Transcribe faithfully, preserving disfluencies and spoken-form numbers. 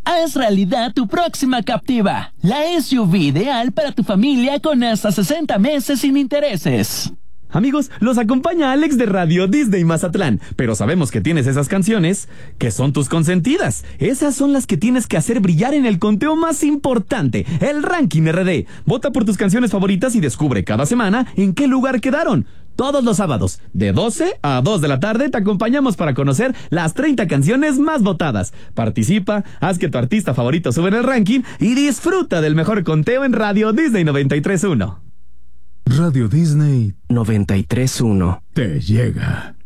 Haz realidad tu próxima captiva. La S U V ideal para tu familia con hasta sesenta meses sin intereses. Amigos, los acompaña Alex de Radio Disney Mazatlán, pero sabemos que tienes esas canciones que son tus consentidas. Esas son las que tienes que hacer brillar en el conteo más importante, el Ranking R D. Vota por tus canciones favoritas y descubre cada semana en qué lugar quedaron. Todos los sábados, de doce a dos de la tarde, te acompañamos para conocer las treinta canciones más votadas. Participa, haz que tu artista favorito suba en el ranking y disfruta del mejor conteo en Radio Disney noventa y tres punto uno. Radio Disney noventa y tres punto uno te llega.